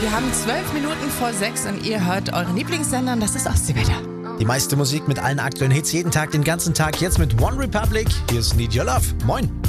Wir haben 12 Minuten vor 6 und ihr hört euren Lieblingssender und das ist Ostseewetter. Die meiste Musik mit allen aktuellen Hits jeden Tag, den ganzen Tag. Jetzt mit One Republic. Hier ist Need Your Love. Moin.